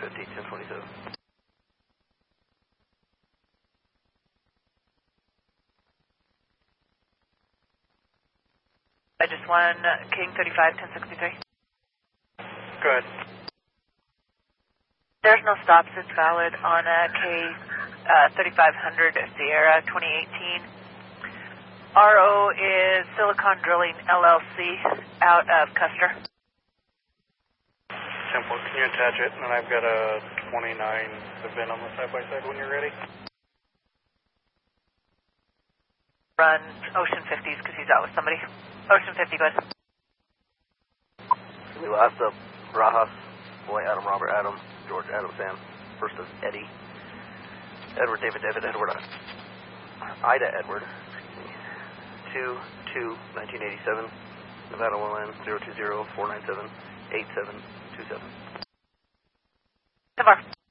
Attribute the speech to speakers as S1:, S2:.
S1: 50, 1027.
S2: I just won King 35, 1063.
S3: Good.
S2: There's no stops. It's valid on K 3500 Sierra 2018. RO is Silicon Drilling LLC out of Custer.
S3: Simple. Can you attach it? And then I've got a 29 event on the side-by-side when you're ready.
S2: Run Ocean 50s because he's out with somebody. Ocean 50, go ahead.
S1: We last up Rajas, Boy, Adam, Robert, Adam, George, Adam, Sam. First is Eddie. Edward, David, David, Edward, Ida, Edward. 2-2-1987. Nevada LN 020-497-8727.
S2: So far.